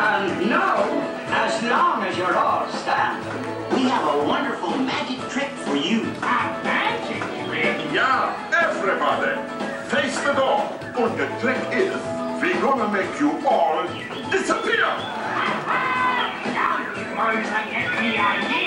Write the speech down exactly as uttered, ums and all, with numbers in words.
Um, no, as long as you're all standing. We have a wonderful magic trick for you. A magic trick? Yeah, everybody. Face the door. And the trick is, we're gonna make you all disappear. Now you boys will get the idea.